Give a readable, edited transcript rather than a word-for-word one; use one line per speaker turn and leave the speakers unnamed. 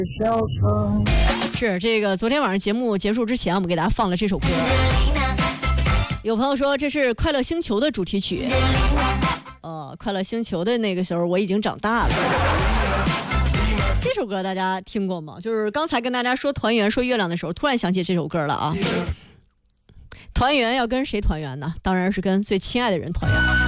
是这个昨天晚上节目结束之前，我们给大家放了这首歌。有朋友说这是《快乐星球》的主题曲。快乐星球的那个时候我已经长大了。这首歌大家听过吗？就是刚才跟大家说团圆说月亮的时候，突然想起这首歌了啊。团圆要跟谁团圆呢？当然是跟最亲爱的人团圆。